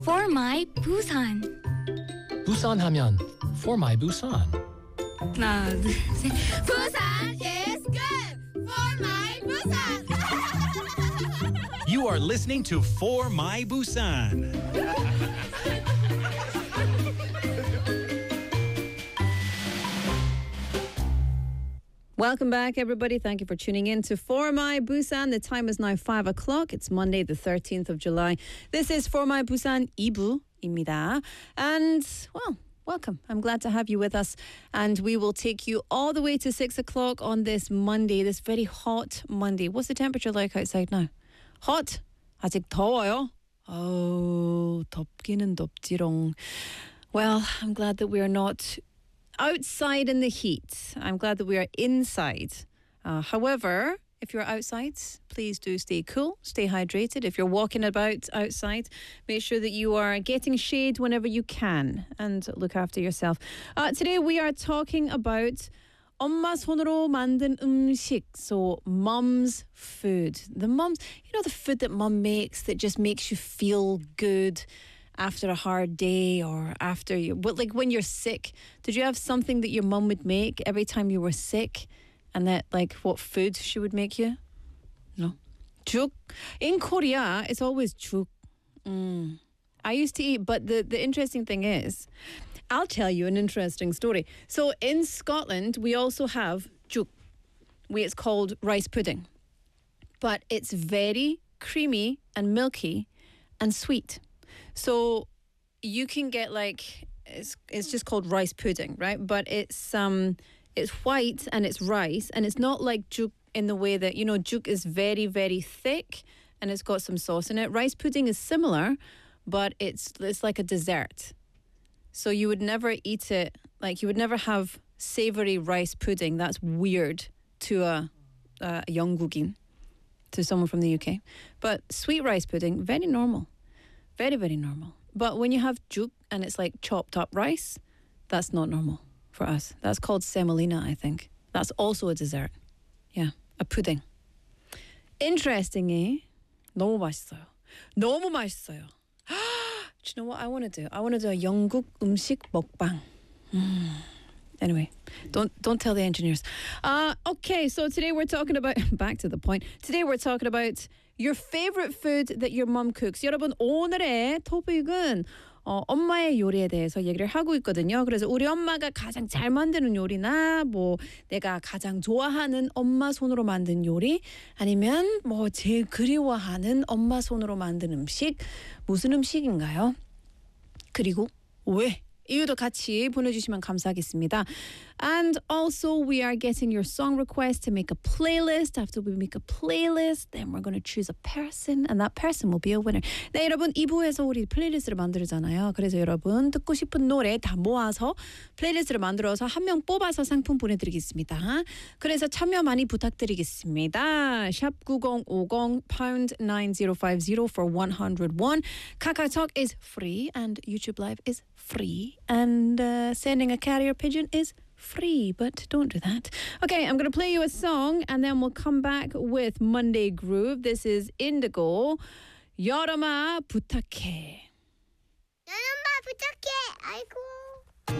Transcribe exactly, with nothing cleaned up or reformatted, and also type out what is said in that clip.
For my Busan. 부산 하면 For my Busan. 하나, 둘, 셋. Busan is good for my Busan. You are listening to For My Busan. Welcome back, everybody. Thank you for tuning in to For My Busan. The time is now five o'clock. It's Monday, the thirteenth of July. This is For My Busan 이 부입니다. And, well, welcome. I'm glad to have you with us. And we will take you all the way to six o'clock on this Monday, this very hot Monday. What's the temperature like outside now? Hot? 아직 더워요? Oh, 덥기는 덥지롱. Well, I'm glad that we are not outside in the heat. I'm glad that we are inside. Uh, however, if you're outside, please do stay cool, stay hydrated. If you're walking about outside, make sure that you are getting shade whenever you can and look after yourself. Uh, today we are talking about 엄마 손으로 만든 음식. So mom's food. The mom's, you know, the food that mom makes that just makes you feel good after a hard day or after you, but like when you're sick, did you have something that your mum would make every time you were sick? And that, like, what food she would make you? No. Juk. In Korea, it's always juk. Mm. I used to eat, but the, the interesting thing is, I'll tell you an interesting story. So in Scotland, we also have juk. We, it's called rice pudding. But it's very creamy and milky and sweet. So you can get like, it's it's just called rice pudding, right? But it's um it's white and it's rice, and it's not like juk in the way that, you know, juk is very, very thick and it's got some sauce in it. Rice pudding is similar, but it's it's like a dessert. So you would never eat it, like you would never have savory rice pudding. That's weird to a, a 영국인, to someone from the U K. But sweet rice pudding, very normal. Very, very normal. But when you have juk and it's like chopped up rice, that's not normal for us. That's called semolina, I think. That's also a dessert. Yeah, a pudding. Interestingly, 너무 맛있어요. 너무 맛있어요. Do you know what I want to do? I want to do a 영국 음식 먹방. Mm. Anyway, don't don't tell the engineers. Uh, okay, so today we're talking about, back to the point. Today we're talking about your favorite food that your mom cooks. 여러분, 오늘의 토픽은 어, 엄마의 요리에 대해서 얘기를 하고 있거든요. 그래서 우리 엄마가 가장 잘 만드는 요리나 뭐 내가 가장 좋아하는 엄마 손으로 만든 요리, 아니면 뭐 제일 그리워하는 엄마 손으로 만든 음식, 무슨 음식인가요? 그리고 왜? 이유도 같이 보내주시면 감사하겠습니다. And also we are getting your song request to make a playlist. After we make a playlist, then we're going to choose a person, and that person will be a winner. 네, 여러분, 이 부에서 우리 플레이리스트를 만들잖아요. 그래서 여러분 듣고 싶은 노래 다 모아서 플레이리스트를 만들어서 한 명 뽑아서 상품 보내드리겠습니다. 그래서 참여 많이 부탁드리겠습니다. 샵 구공오공 pound nine zero five zero for one hundred won. KakaoTalk is free and YouTube Live is free. And uh, sending a carrier pigeon is free, but don't do that. Okay, I'm going to play you a song and then we'll come back with Monday Groove. This is Indigo. 여름아 부탁해. 여름아 부탁해. 아이고.